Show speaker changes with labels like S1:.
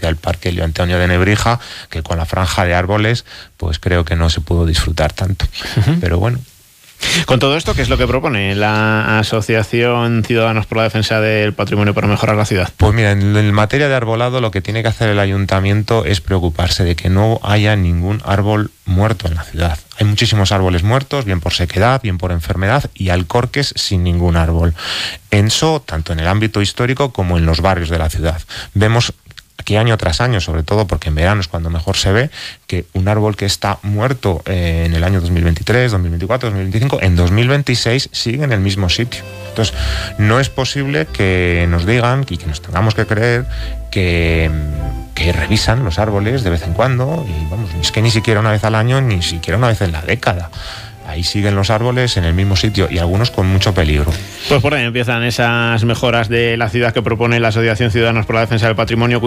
S1: frente al Parque Elio Antonio de Nebrija, que con la franja de árboles, pues creo que no se pudo disfrutar tanto. Pero bueno.
S2: Con todo esto, ¿qué es lo que propone la Asociación Ciudadanos por la Defensa del Patrimonio para mejorar la ciudad?
S1: Pues mira, en materia de arbolado, lo que tiene que hacer el ayuntamiento es preocuparse de que no haya ningún árbol muerto en la ciudad. Hay muchísimos árboles muertos, bien por sequedad, bien por enfermedad, y alcorques sin ningún árbol. En eso, tanto en el ámbito histórico como en los barrios de la ciudad. Vemos aquí año tras año, sobre todo porque en verano es cuando mejor se ve, que un árbol que está muerto en el año 2023, 2024, 2025, en 2026 sigue en el mismo sitio. Entonces, no es posible que nos digan y que nos tengamos que creer que revisan los árboles de vez en cuando, y vamos, es que ni siquiera una vez al año, ni siquiera una vez en la década. Ahí siguen los árboles en el mismo sitio y algunos con mucho peligro.
S2: Pues por ahí empiezan esas mejoras de la ciudad que propone la Asociación Ciudadanos por la Defensa del Patrimonio.